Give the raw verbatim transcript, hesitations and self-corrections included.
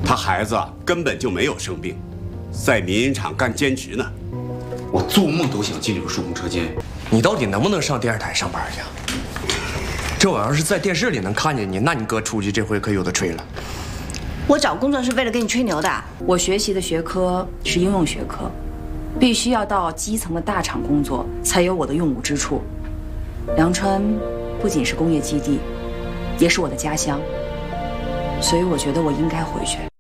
他孩子根本就没有生病，在民营厂干兼职呢。 我做梦都想进这个数控车间。 你到底能不能上电视台上班去？这我要是在电视里能看见你，那你哥出去这回可有的吹了。 我找工作是为了跟你吹牛的。我学习的学科是应用学科，必须要到基层的大厂工作，才有我的用武之处。良川不仅是工业基地，也是我的家乡，所以我觉得我应该回去。